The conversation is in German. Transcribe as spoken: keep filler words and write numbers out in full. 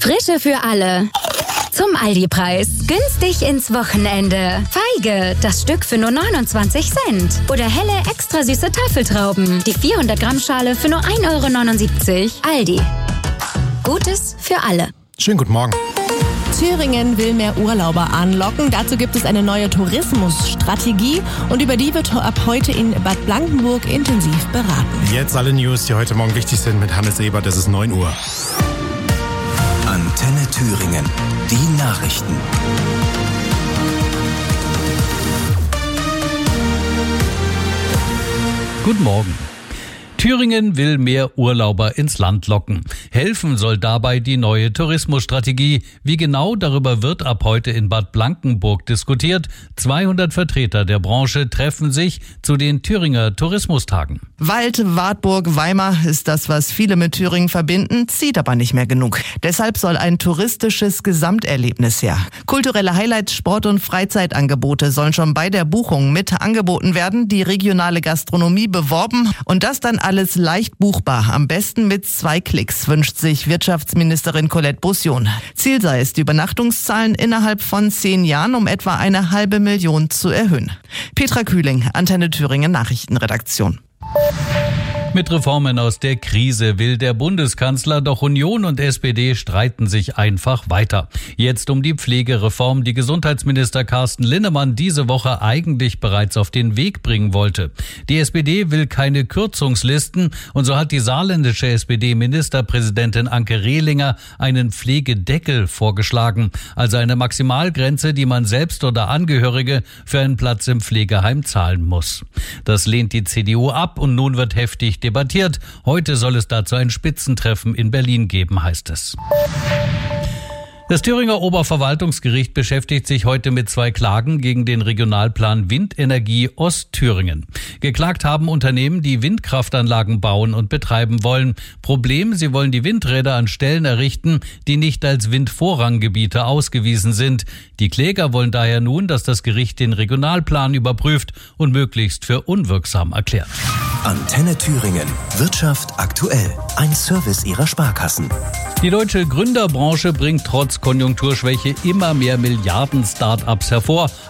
Frische für alle. Zum Aldi-Preis. Günstig ins Wochenende. Feige, das Stück für nur neunundzwanzig Cent. Oder helle, extra süße Tafeltrauben. Die vierhundert Gramm Schale für nur ein Euro neunundsiebzig. Aldi. Gutes für alle. Schönen guten Morgen. Thüringen will mehr Urlauber anlocken. Dazu gibt es eine neue Tourismusstrategie und über die wird ab heute in Bad Blankenburg intensiv beraten. Jetzt alle News, die heute Morgen wichtig sind mit Hannes Ebert. Es ist neun Uhr. Antenne Thüringen. Die Nachrichten. Guten Morgen. Thüringen will mehr Urlauber ins Land locken. Helfen soll dabei die neue Tourismusstrategie. Wie genau, darüber wird ab heute in Bad Blankenburg diskutiert. zweihundert Vertreter der Branche treffen sich zu den Thüringer Tourismustagen. Wald, Wartburg, Weimar ist das, was viele mit Thüringen verbinden, zieht aber nicht mehr genug. Deshalb soll ein touristisches Gesamterlebnis her. Kulturelle Highlights, Sport- und Freizeitangebote sollen schon bei der Buchung mit angeboten werden, die regionale Gastronomie beworben und das dann alles leicht buchbar. Am besten mit zwei Klicks, wünscht sich Wirtschaftsministerin Colette Bussion. Ziel sei es, die Übernachtungszahlen innerhalb von zehn Jahren um etwa eine halbe Million zu erhöhen. Petra Kühling, Antenne Thüringen Nachrichtenredaktion. Mit Reformen aus der Krise will der Bundeskanzler, doch Union und S P D streiten sich einfach weiter. Jetzt um die Pflegereform, die Gesundheitsminister Carsten Linnemann diese Woche eigentlich bereits auf den Weg bringen wollte. Die S P D will keine Kürzungslisten und so hat die saarländische S P D-Ministerpräsidentin Anke Rehlinger einen Pflegedeckel vorgeschlagen, also eine Maximalgrenze, die man selbst oder Angehörige für einen Platz im Pflegeheim zahlen muss. Das lehnt die C D U ab und nun wird heftig debattiert. Heute soll es dazu ein Spitzentreffen in Berlin geben, heißt es. Das Thüringer Oberverwaltungsgericht beschäftigt sich heute mit zwei Klagen gegen den Regionalplan Windenergie Ostthüringen. Geklagt haben Unternehmen, die Windkraftanlagen bauen und betreiben wollen. Problem, sie wollen die Windräder an Stellen errichten, die nicht als Windvorranggebiete ausgewiesen sind. Die Kläger wollen daher nun, dass das Gericht den Regionalplan überprüft und möglichst für unwirksam erklärt. Antenne Thüringen. Wirtschaft aktuell. Ein Service ihrer Sparkassen. Die deutsche Gründerbranche bringt trotz Konjunkturschwäche immer mehr Milliarden-Start-ups hervor.